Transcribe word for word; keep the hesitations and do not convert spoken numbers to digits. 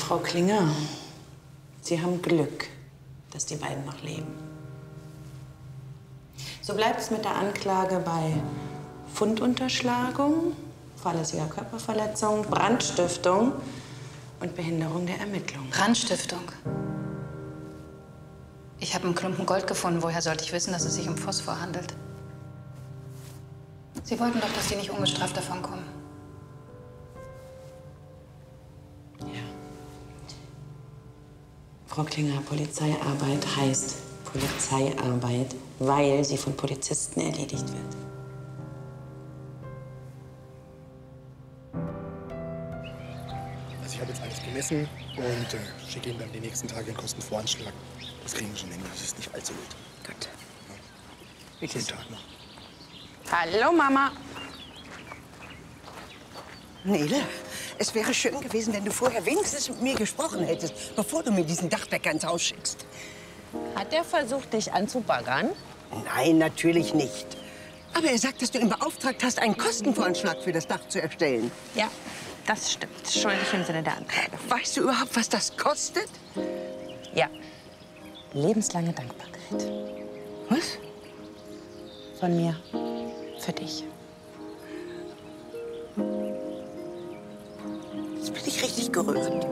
Frau Klinger, Sie haben Glück, dass die beiden noch leben. So bleibt es mit der Anklage bei Fundunterschlagung, fahrlässiger Körperverletzung, Brandstiftung und Behinderung der Ermittlungen. Brandstiftung? Ich habe einen Klumpen Gold gefunden. Woher sollte ich wissen, dass es sich um Phosphor handelt? Sie wollten doch, dass die nicht ungestraft davonkommen. Frau Klinger, Polizeiarbeit heißt Polizeiarbeit, weil sie von Polizisten erledigt wird. Also ich habe jetzt alles gemessen und äh, schicke Ihnen dann die nächsten Tage einen Kostenvoranschlag. Das kriegen wir schon hin, das ist nicht allzu wild. Gut. Ja. Schönen Tag noch. Hallo, Mama. Nele, es wäre schön gewesen, wenn du vorher wenigstens mit mir gesprochen hättest, bevor du mir diesen Dachdecker ins Haus schickst. Hat er versucht, dich anzubaggern? Nein, natürlich nicht. Aber er sagt, dass du ihn beauftragt hast, einen Kostenvoranschlag für das Dach zu erstellen. Ja, das stimmt. Schuldig im Sinne der Anklage. Weißt du überhaupt, was das kostet? Ja. Lebenslange Dankbarkeit. Was? Von mir. Für dich. Jetzt bin ich richtig gerührt.